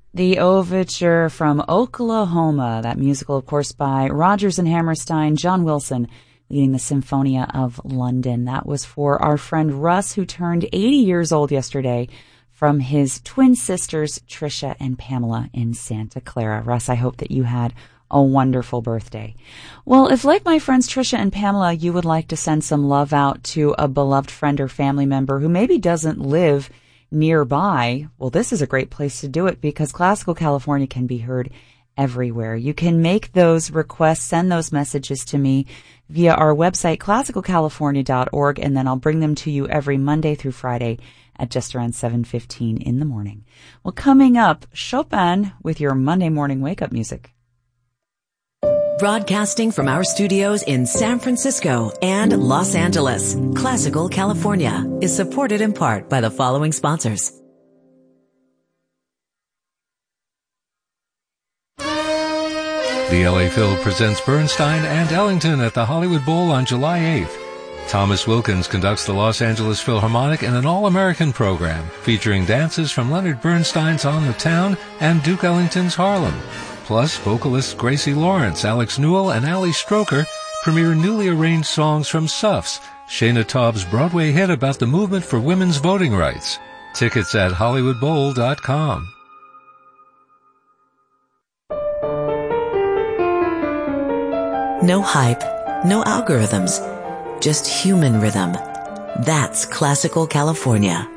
The Overture from Oklahoma, that musical, of course, by Rodgers and Hammerstein, John Wilson, leading the Symphonia of London. That was for our friend Russ, who turned 80 years old yesterday, from his twin sisters, Trisha and Pamela, in Santa Clara. Russ, I hope that you had a wonderful birthday. Well, if like my friends Trisha and Pamela, you would like to send some love out to a beloved friend or family member who maybe doesn't live nearby, well, this is a great place to do it because Classical California can be heard everywhere. You can make those requests, send those messages to me via our website, classicalcalifornia.org, and then I'll bring them to you every Monday through Friday at just around 7:15 in the morning. Well, coming up, Chopin with your Monday morning wake-up music. Broadcasting from our studios in San Francisco and Los Angeles, Classical California is supported in part by the following sponsors. The LA Phil presents Bernstein and Ellington at the Hollywood Bowl on July 8th. Thomas Wilkins conducts the Los Angeles Philharmonic in an all-American program featuring dances from Leonard Bernstein's On the Town and Duke Ellington's Harlem. Plus, vocalists Gracie Lawrence, Alex Newell, and Ali Stroker premiere newly arranged songs from Suffs, Shana Taub's Broadway hit about the movement for women's voting rights. Tickets at HollywoodBowl.com. No hype, no algorithms, just human rhythm. That's Classical California.